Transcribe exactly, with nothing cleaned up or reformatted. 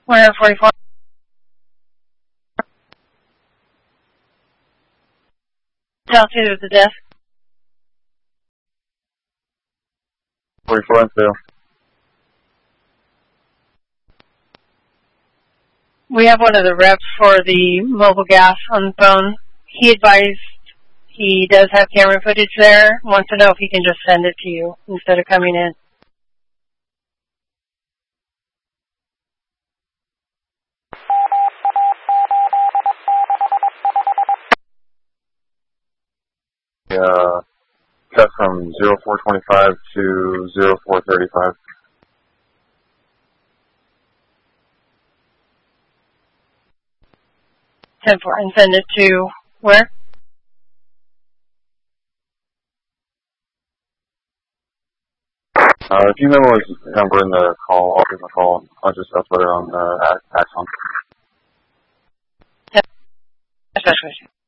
one forty-four. Tell two to the desk. forty-four and two. We have one of the reps for the mobile gas on the phone. He advised he does have camera footage there. Wants to know if he can just send it to you instead of coming in. Uh, cut from zero four twenty-five to zero four thirty-five. ten four and send it to where? Uh, if you remember his number in the call, I'll give him a call. I'll just upload it on uh, Axon. Especially.